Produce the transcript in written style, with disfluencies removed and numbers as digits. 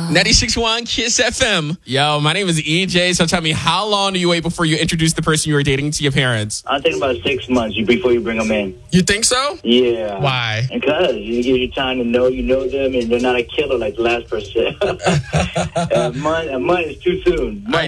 96.1 Kiss FM. Yo, my name is EJ. So tell me, how long do you wait before you introduce the person you were dating to your parents? I think about 6 months before you bring them in. You think so? Yeah. Why? Because you give you time to know them, and they're not a killer like the last person. A month is too soon.